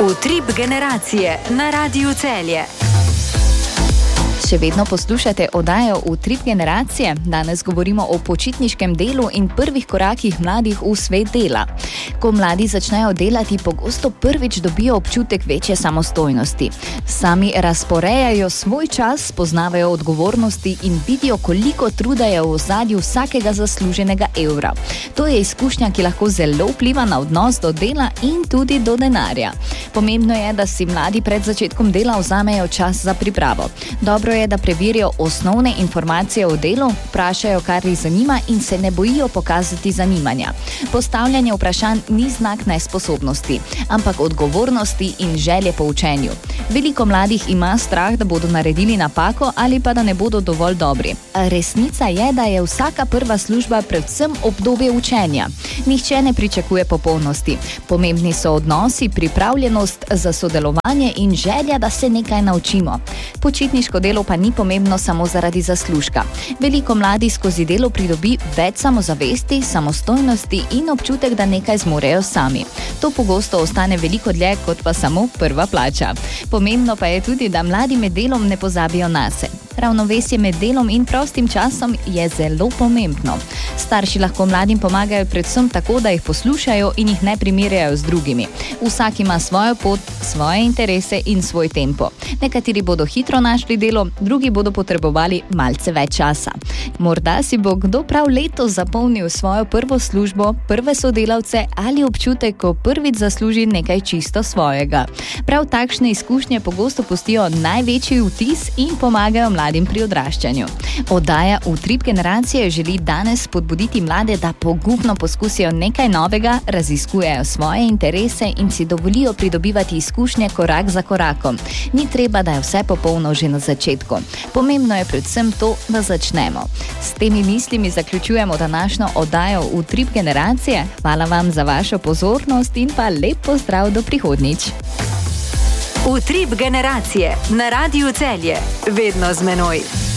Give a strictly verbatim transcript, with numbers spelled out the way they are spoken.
Utrip generacije na Radiu Celje. Še vedno poslušate oddajo Utrip generacije. Danes govorimo o počitniškem delu in prvih korakih mladih v svet dela. Ko mladi začnejo delati, pogosto prvič dobijo občutek večje samostojnosti. Sami razporejajo svoj čas, spoznavajo odgovornosti in vidijo, koliko truda je v ozadju vsakega zasluženega evra. To je izkušnja, ki lahko zelo vpliva na odnos do dela in tudi do denarja. Pomembno je, da si mladi pred začetkom dela vzamejo čas za pripravo. Dobro je, da preverijo osnovne informacije o delu, vprašajo, kar jih zanima in se ne bojijo pokazati zanimanja. Postavljanje vprašanj ni znak nesposobnosti, ampak odgovornosti in želje po učenju. Veliko mladih ima strah, da bodo naredili napako ali pa da ne bodo dovolj dobri. Resnica je, da je vsaka prva služba predvsem obdobje učenja. Nihče ne pričakuje popolnosti. Pomembni so odnosi, pripravljenost za sodelovanje in želja, da se nekaj naučimo. Počitniško delo pa ni pomembno samo zaradi zaslužka. Veliko mladih skozi delo pridobi več samozavesti, samostojnosti in občutek, da nekaj zmorejo sami. To pogosto ostane veliko dlje kot pa samo prva plača. Pomembno pa je tudi, da mladi med delom ne pozabijo nase. Ravnovesje med delom in prostim časom je zelo pomembno. Starši lahko mladim pomagajo predvsem tako, da jih poslušajo in jih ne primerjajo z drugimi. Vsak ima svojo pot, svoje interese in svoj tempo. Nekateri bodo hitro našli delo, drugi bodo potrebovali malce več časa. Morda si bo kdo prav letos zapolnil svojo prvo službo, prve sodelavce ali občutek, ko prvič zasluži nekaj čisto svojega. Prav takšne izkušnje pogosto pustijo največji vtis in pomagajo mladim pri odraščanju. Oddaja Utrip generacije želi danes spodbuditi mlade, da pogumno poskusijo nekaj novega, raziskujejo svoje interese in si dovolijo pridobivati izkušnje korak za korakom. Ni treba, da je vse popolno že na začetku. Pomembno je predvsem to, da začnemo. S temi mislimi zaključujemo današnjo oddajo Utrip generacije. Hvala vam za vašo pozornost in pa lep pozdrav do prihodnjič. Utrip generacije na Radiu Celje. Vedno z menoj.